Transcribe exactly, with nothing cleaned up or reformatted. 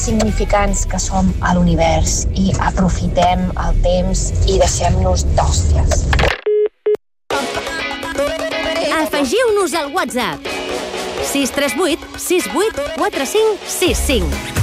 significants que som a l'univers i aprofitem el temps i deixem-nos d'hòsties. Afegiu-nos al WhatsApp sis tres vuit sis vuit quatre cinc sis cinc.